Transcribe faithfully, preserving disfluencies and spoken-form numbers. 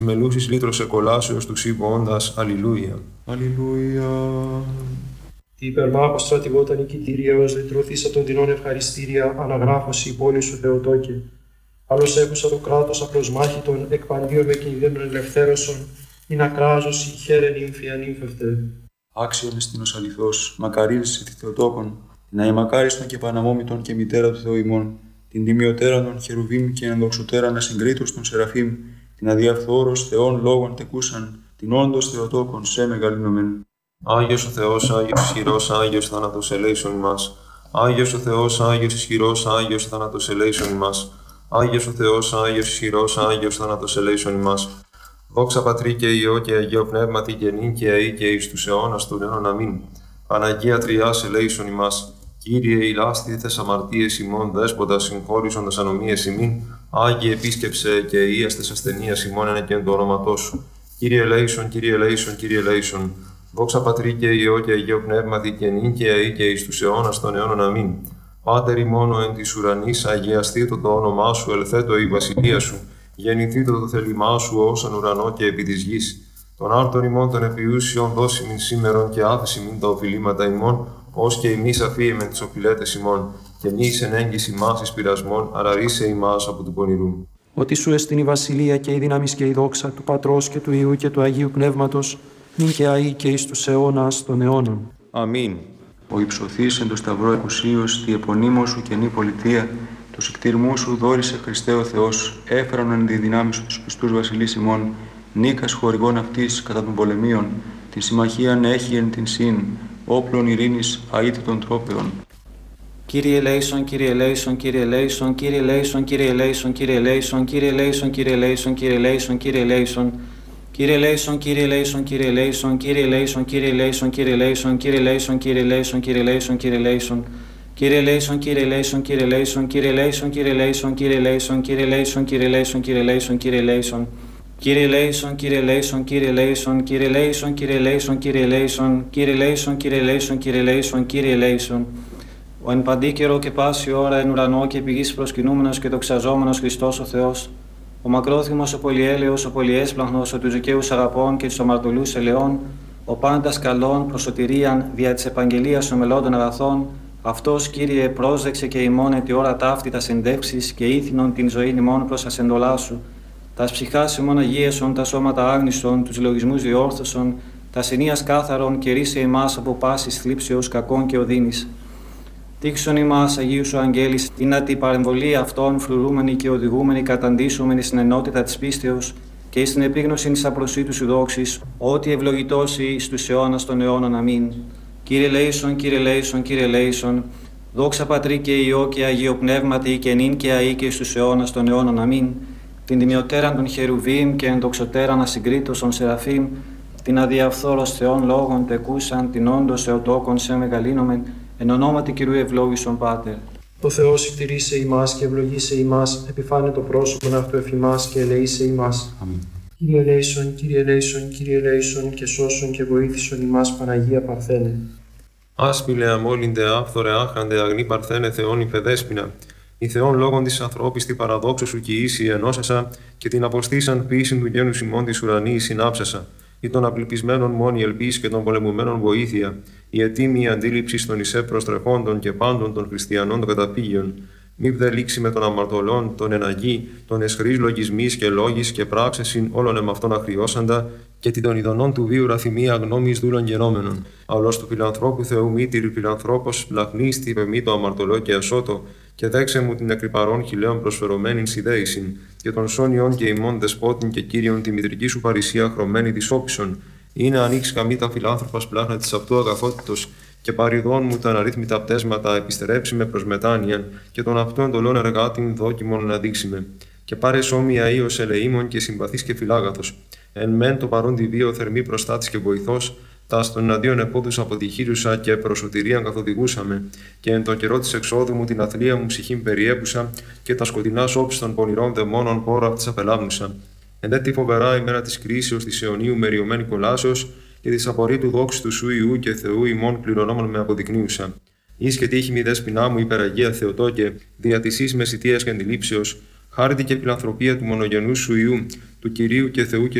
Μελούσης λύτρωσε κολάσεως του σύμποντας. Αλληλούια. Αλληλούια. Τι υπερμάχος στρατηγόταν νικητήριος, λυτρωθήσα των δεινών ευχαριστήρια, αναγράφωση η πόλη σου Θεοτόκε. Άλλος έχουσα το κράτος απροσμάχητον, εκπαντίον με κινδύνων ελευθέρωσον, ειν ακράζωση χαίρε νύμφη ανύμφευτε. Άξιον εστίνος αληθώς, μακαρίλης τη Θεοτόκον, την αημακάριστον και παναμόμητον και μητέρα του Θεού ημών, την τιμιωτέραν των Χερουβίμ και ενδοξωτέραν ασυγκρίτως των Σεραφείμ, την αδιαφθόρος Θεών λόγων τεκούσαν, την όντως Θεοτόκον σε μεγαλύνομεν. Άγιος ο Θεός, Άγιος ισχυρός, Άγιος θάνατος ελέησον ημάς. Άγιος ο Θεός, Άγιος ισχυρός, Άγιος θάνατος ελέησον ημάς. Άγιος ο Θεός, Άγιος ισχυρός, Άγιος θάνατος ελέησον ημάς. Δόξα Πατρί και Υιό και Αγίο Πνεύματι και νυν και αεί και εις τους αιώνας των αιώνων αμήν. Παναγία Τριάς ελέησον ημάς. Κύριε ηλάστηθες αμαρτίες ημών, δέσποτα συγχώρησον τας ανομίες ημίν. Άγιε επίσκεψε και ίαστες ασθενείας ημών ενεκέν το όνοματό σου. Κύριε ελέησον, Κύριε ελέησον, Κύριε ελέησον. Δόξα Πατρί και Υιό και Αγίο Πνεύματι και νυν και αεί και εις τους αιώνας των αιώνων αμήν. Πάτερ ημών εν της ουρανής, αγιαστήτω το όνομά σου, ελθέτω η βασιλεία σου. Γεννηθήτω το θέλημά σου ως εν ουρανό και επί της γης. Τον άρτον ημών των επιούσιων δώσιμην σήμερον και άφεσιμην τα οφειλήματα ημών, ως και ημείς αφίεμεν τις οφειλέτες ημών. Και μη εις εν έγκυς ημάς εις πειρασμών, αραρίσε ημάς από του πονηρού. Ότι σου εστιν η βασιλεία και η δύναμη και η δόξα του Πατρός και του Υιού και του Αγίου Πνεύματος, νυν και αεί και εις τους αιώνας των αιώνων. Αμήν. Ο υψωθής εν το σταυρό εκουσίως, τη επωνύμω σου καινή πολιτεία, του συκτήρμού σου δόρισε Χριστέ ο Θεός, έφεραν εν τη δυνάμει σου τους πιστούς βασιλείς ημών, νίκας χορηγών αυτής κατά των πολεμίων, τη συμμαχίαν έχει εν την συν, όπλων ειρήνης αίτητων τρόπεων. Κύριε ελέησον, Κύριε ελέησον, Κύριε ελέησον, Κύριε ελέησον, Κύριε ελέησον, Κύριε ελέησον, Κύριε ελέησον, Κύριε ελέησον, Κύριε ελέησον, Κύριε ελέησον. Κύριε ελέησον, Κύριε ελέησον, Κύριε ελέησον, Κύριε ελέησον, Κύριε ελέησον, Κύριε ελέησον, Κύριε ελέησον, Κύριε ελέησον, Κύριε ελέησον, Κύριε ελέησον. Κύριε ελέησον, Κύριε ελέησον, Κύριε ελέησον, Κύριε ελέησον, Κύριε ελέησον, Κύριε ελέησον, Κύριε ελέησον, Κύριε ελέησον, Κύριε ελέησον, Κύριε ελέησον. Κύριε ελέησον, Κύριε ελέησον, Κύριε ελέησον, Κύριε ελέησον, Κύριε ελέησον, Κύριε ελέησον, Κύριε ελέησον, Κύριε ελέησον, Κύριε ελέησον, Κύριε ελέησον. Ο εν παντή καιρό και πάση ώρα εν ουρανό και επί γης προσκυνούμενος και δοξαζόμενος Χριστός ο Θεός, ο μακρόθυμος, ο πολυέλεος, ο πολυέσπλαχνος, ο τους δικαίους αγαπών και τους αμαρτωλούς ελαιών, ο πάντας καλών προς σωτηρίαν δια της επαγγελίας των μελώντων αγαθών, αυτός, Κύριε, πρόσδεξε και ημών ετη ώρα ταύτη τα συντεύξεις και ήθινον την ζωήν ημών προς ασεντολά σου. Τας ψυχάς ημών αγίεσον, τα σώματα άγνησον, τους λογισμούς διόρθωσον, τα συνείας κάθαρον και ρίσε ημάς από πάσης θλίψεως κακών και οδύνης. Τύξον ημάς, Αγίου σου αγγέλης, είναι την παρεμβολή αυτών φρουρούμενοι και οδηγούμενοι καταντήσομενοι στην ενότητα της πίστεως και στην επίγνωση της απροσίτου σου δόξης, ότι ευλογητώσει εις τους αιώνας των αιώνων. Αμήν. Κύριε ελέησον, Κύριε ελέησον, Κύριε ελέησον, δόξα Πατρί και Υιό και Αγίο Πνεύματι και νυν και αεί και εις τους αιώνας των αιώνων. Αμήν. Την τιμιωτέραν των Χερουβίμ και ενδοξωτέραν ασυγκρίτως των Σεραφείμ, την αδιαφθόρος Θεών λόγων τεκούσαν, την όντως Θεοτόκον σε μεγαλύνομεν, εν ονόματι Κυρίου ευλόγησον Πάτερ. Ο Θεός εκτηρήσε ημάς και ευλογήσε ημάς, επιφάνε το πρόσωπον αυτού εφημάς και ελεήσε ημάς. Αμήν. Κύριε ελέησον, Κύριε ελέησον, Κύριε ελέησον και σώσον και βοήθησον ημάς Παναγία Παρθένε. Άσπηλε αμόλυντε άφθορε άχαντε αγνή Παρθένε Θεόν υφεδέσποινα. Η Θεόν λόγων της ανθρώπης τη παραδόξου σου κι ίση ενώσασα και την αποστήσαν ποιήσιν του γένους ημών της ουρανής συνάψασα. Ή των απληπισμένων μόνη ελπίς και των πολεμουμένων βοήθεια, η ετοίμη αντίληψη των εισέ προστρεχόντων και πάντων των χριστιανών των καταφύγιων. Μη δε λήξει με των αμαρτωλών, των εναγή, των εσχρής λογισμής και λόγης και πράξεσιν όλων εμ' αυτών αχριώσαντα, και την των ειδονών του βίου ραθυμία γνώμης δούλων γενόμενων. Αλλός του φιλανθρώπου Θεού μήτηρη φιλανθρώπος λαχνίστη πεμεί το αμαρτωλό και ασώτο, και δέξε μου την εκρυπαρών χιλέων προσφερωμένην σιδέησιν, και των σόνιων και ημών δεσπότην και κύριον τη μητρική σου παρησία χρωμένη τη όπισον. Είναι ανοίξει καμή τα φιλάνθρωπα σπλάχνα τη αυτού αγαθότητος, και παριδών μου τα αναρρύθμιτα πτέσματα επιστρέψει με προς μετάνοιαν, και των αυτών εντολών εργάτην δόκιμον να δείξει με. Και πάρε σώμια ίος ελεήμων και συμπαθής και φιλάγαθος. Εν μεν το παρόν τη βίο θερμή προστάτης και βοηθός, τας των εναντίον επόδους αποτυχήρουσα και προσωτηρίαν καθοδηγούσαμε, και εν το καιρό της εξόδου μου την αθλία μου ψυχήν περιέπουσα, και τα σκοτεινά όψη των πονηρών δαιμόνων πόρο αυτής απελάμνουσα. Εν δε τη φοβερά ημέρα της κρίσεως της αιωνίου μεριωμένη κολάσεως, και της απορρίτου δόξης του σου Ιού και Θεού ημών κληρονόμων με αποδεικνύουσα. Εις και τύχη μη δέσποινά μου υπεραγία Θεοτόκε, δια της εις μεσητείας και αντιλήψεως, χάρητη και φιλανθρωπία του μονογενού σου Ιού, του Κυρίου και Θεού και